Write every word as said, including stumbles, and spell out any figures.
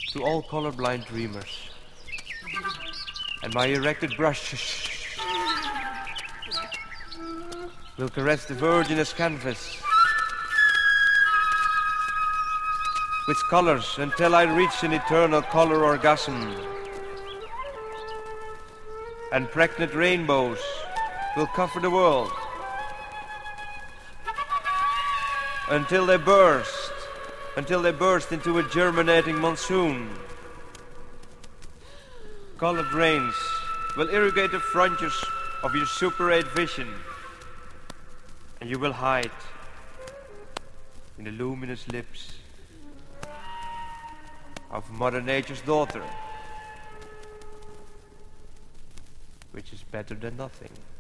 to all colorblind dreamers. And my erected brush will caress the virginous canvas with colors until I reach an eternal color orgasm. And pregnant rainbows will cover the world until they burst, until they burst into a germinating monsoon. Colored rains will irrigate the frontiers of your Super eight vision, and you will hide in the luminous lips of Mother Nature's daughter, which is better than nothing.